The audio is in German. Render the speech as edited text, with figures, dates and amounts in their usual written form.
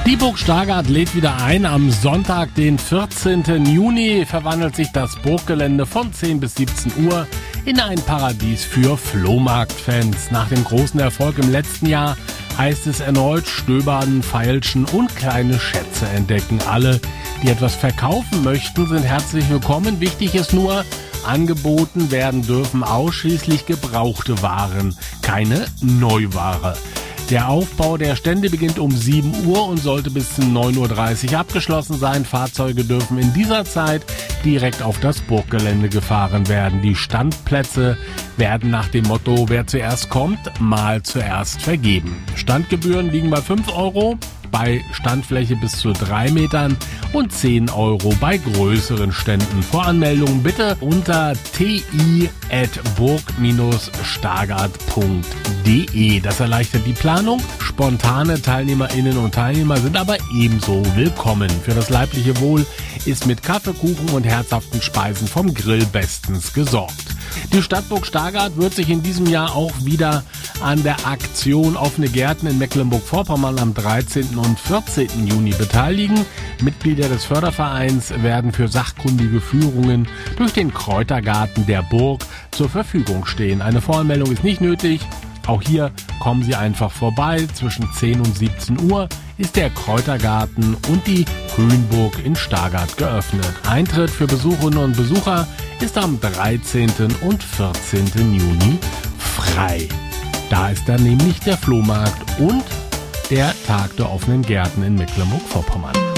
Die Burg Stargard lädt wieder ein. Am Sonntag, den 14. Juni, verwandelt sich das Burggelände von 10 bis 17 Uhr in ein Paradies für Flohmarktfans. Nach dem großen Erfolg im letzten Jahr heißt es erneut stöbern, feilschen und kleine Schätze entdecken. Alle, die etwas verkaufen möchten, sind herzlich willkommen. Wichtig ist nur, angeboten werden dürfen ausschließlich gebrauchte Waren, keine Neuware. Der Aufbau der Stände beginnt um 7 Uhr und sollte bis 9:30 Uhr abgeschlossen sein. Fahrzeuge dürfen in dieser Zeit direkt auf das Burggelände gefahren werden. Die Standplätze werden nach dem Motto, wer zuerst kommt, mal zuerst vergeben. Standgebühren liegen bei 5 €, bei Standfläche bis zu 3 Metern und 10 € bei größeren Ständen. Voranmeldungen bitte unter ti@burg-stargard.de. Das erleichtert die Planung. Spontane Teilnehmerinnen und Teilnehmer sind aber ebenso willkommen. Für das leibliche Wohl ist mit Kaffee, Kuchen und herzhaften Speisen vom Grill bestens gesorgt. Die Stadt Burg Stargard wird sich in diesem Jahr auch wieder an der Aktion Offene Gärten in Mecklenburg-Vorpommern am 13. und 14. Juni beteiligen. Mitglieder des Fördervereins werden für sachkundige Führungen durch den Kräutergarten der Burg zur Verfügung stehen. Eine Voranmeldung ist nicht nötig. Auch hier kommen Sie einfach vorbei. Zwischen 10 und 17 Uhr ist der Kräutergarten und die Höhenburg in Stargard geöffnet. Eintritt für Besucherinnen und Besucher ist am 13. und 14. Juni frei. Da ist dann nämlich der Flohmarkt und der Tag der offenen Gärten in Mecklenburg-Vorpommern.